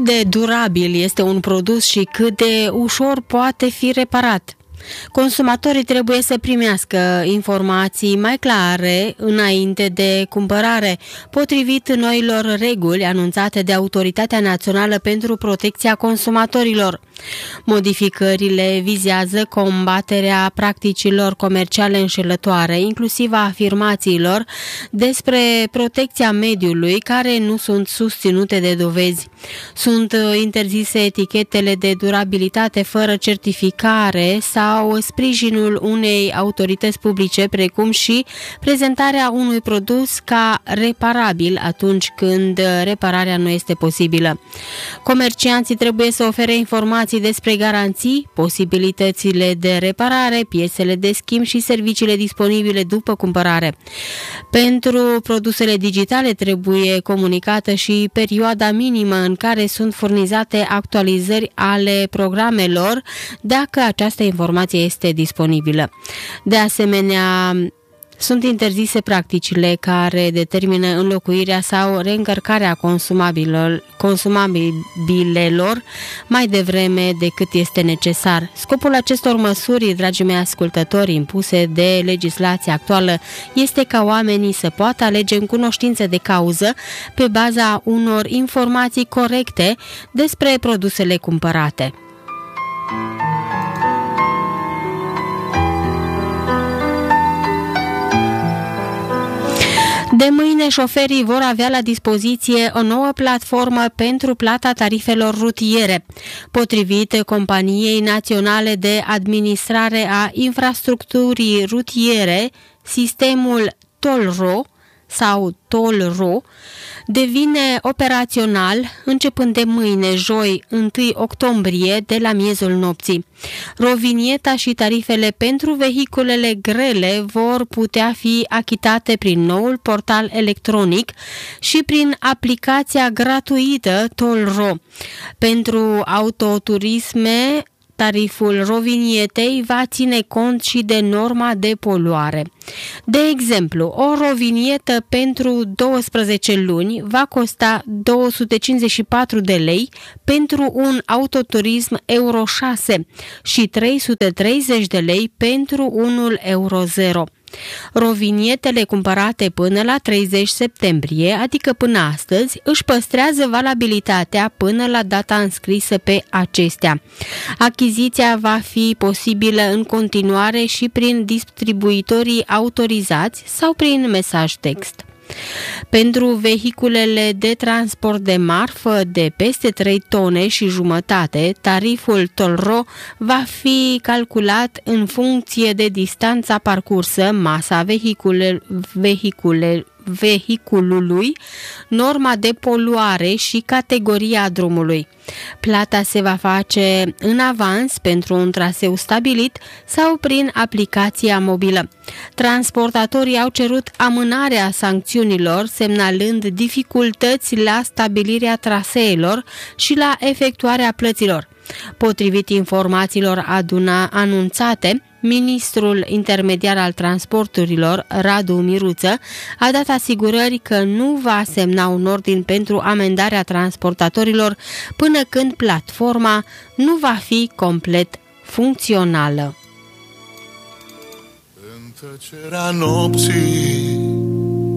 de durabil este un produs și cât de ușor poate fi reparat. Consumatorii trebuie să primească informații mai clare înainte de cumpărare, potrivit noilor reguli anunțate de Autoritatea Națională pentru Protecția Consumatorilor. Modificările vizează combaterea practicilor comerciale înșelătoare, inclusiv a afirmațiilor despre protecția mediului care nu sunt susținute de dovezi. Sunt interzise etichetele de durabilitate fără certificare sau sprijinul unei autorități publice, precum și prezentarea unui produs ca reparabil atunci când repararea nu este posibilă. Comercianții trebuie să ofere informații despre garanții, posibilitățile de reparare, piesele de schimb și serviciile disponibile după cumpărare. Pentru produsele digitale trebuie comunicată și perioada minimă în care sunt furnizate actualizări ale programelor, dacă această informație este disponibilă. De asemenea, sunt interzise practicile care determină înlocuirea sau reîncărcarea consumabilelor mai devreme decât este necesar. Scopul acestor măsuri, dragii mei ascultători, impuse de legislația actuală, este ca oamenii să poată alege în cunoștință de cauză pe baza unor informații corecte despre produsele cumpărate. De mâine, șoferii vor avea la dispoziție o nouă platformă pentru plata tarifelor rutiere. Potrivit Companiei Naționale de Administrare a Infrastructurii Rutiere, sistemul TOLRO sau TOLRO devine operațional începând de mâine, joi, 1 octombrie, de la miezul nopții. Rovinieta și tarifele pentru vehiculele grele vor putea fi achitate prin noul portal electronic și prin aplicația gratuită TOLRO. Pentru autoturisme, tariful rovinietei va ține cont și de norma de poluare. De exemplu, o rovinietă pentru 12 luni va costa 254 de lei pentru un autoturism Euro 6 și 330 de lei pentru unul Euro 0. Rovinietele cumpărate până la 30 septembrie, adică până astăzi, își păstrează valabilitatea până la data înscrisă pe acestea. Achiziția va fi posibilă în continuare și prin distribuitorii autorizați sau prin mesaj text. Pentru vehiculele de transport de marfă de peste 3 tone și jumătate, tariful TOLRO va fi calculat în funcție de distanța parcursă, masa vehiculului, norma de poluare și categoria drumului. Plata se va face în avans pentru un traseu stabilit sau prin aplicația mobilă. Transportatorii au cerut amânarea sancțiunilor, semnalând dificultăți la stabilirea traseelor și la efectuarea plăților. Potrivit informațiilor anunțate, ministrul intermediar al transporturilor, Radu Miruță, a dat asigurări că nu va semna un ordin pentru amendarea transportatorilor până când platforma nu va fi complet funcțională. În tăcerea nopții